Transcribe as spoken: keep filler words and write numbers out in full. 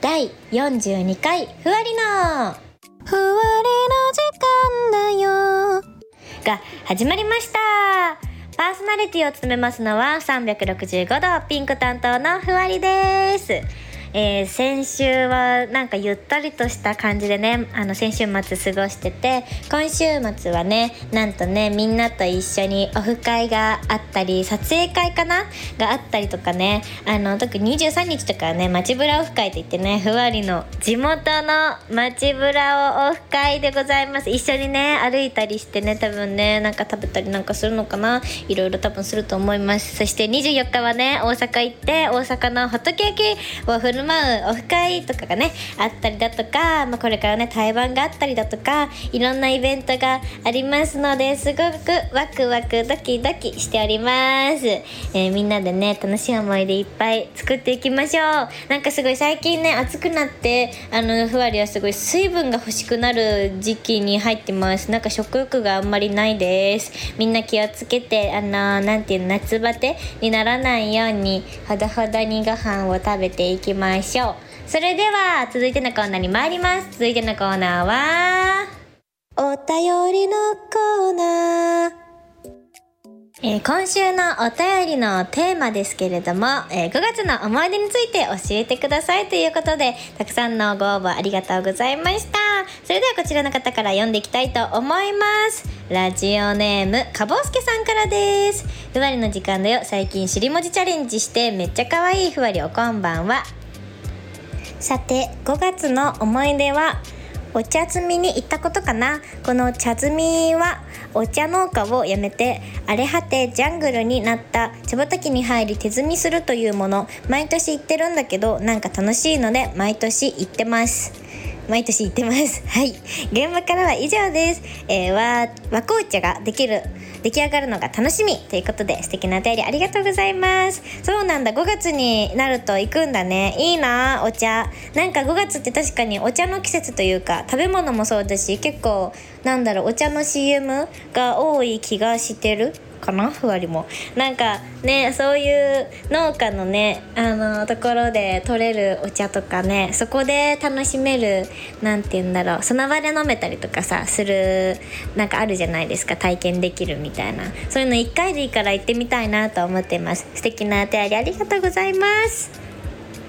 だいよんじゅうにかいふわりのふわりの時間だよが始まりました。パーソナリティを務めますのはさんびゃくろくじゅうごどピンク担当のふわりです。えー、先週はなんかゆったりとした感じでね、あの先週末過ごしてて、今週末はね、なんとねみんなと一緒にオフ会があったり、撮影会かながあったりとかね、あの特ににじゅうさんにちとかはね街ブラオフ会といってね、ふわりの地元の街ブラをオフ会でございます。一緒にね歩いたりしてね、多分ねなんか食べたりなんかするのかな、いろいろ多分すると思います。そしてにじゅうよっかはね大阪行って、大阪のホットケーキを振る舞うオフ会とかがねあったりだとか、まあ、これからね対バンがあったりだとか、いろんなイベントがありますので、すごくワクワクドキドキしております。えー、みんなでね楽しい思い出いっぱい作っていきましょう。なんかすごい最近ね暑くなって、あのふわりはすごい水分が欲しくなる時期に入ってます。なんか食欲があんまりないです。みんな気をつけて、あのー、なんていうの、夏バテにならないようにほどほどにご飯を食べていきましょう。それでは続いてのコーナーに参ります。続いてのコーナーはお便りのコーナー。えー、今週のお便りのテーマですけれども、えー、ごがつの思い出について教えてくださいということで、たくさんのご応募ありがとうございました。それではこちらの方から読んでいきたいと思います。ラジオネームかぼうすけさんからです。ふわりの時間だよ、最近しりもじチャレンジしてめっちゃ可愛いふわり、おこんばんは。さてごがつの思い出はお茶摘みに行ったことかな。この茶摘みはお茶農家を辞めて荒れ果てジャングルになった茶畑に入り手摘みするというもの。毎年行ってるんだけど、なんか楽しいので毎年行ってます毎年行ってますはい、現場からは以上です。えー、わ和紅茶ができる出来上がるのが楽しみということで、素敵なお便りありがとうございます。そうなんだ、ごがつになると行くんだね。いいなお茶。なんかごがつって確かにお茶の季節というか、食べ物もそうだし、結構なんだろう、お茶の シーエム が多い気がしてるかな、ふわりも。なんかね、そういう農家のねあのところで取れるお茶とかね、そこで楽しめる、なんて言うんだろう、その場で飲めたりとかさする、なんかあるじゃないですか、体験できるみたいな。そういうのいっかいでいいから行ってみたいなと思ってます。素敵なお便りありがとうございます。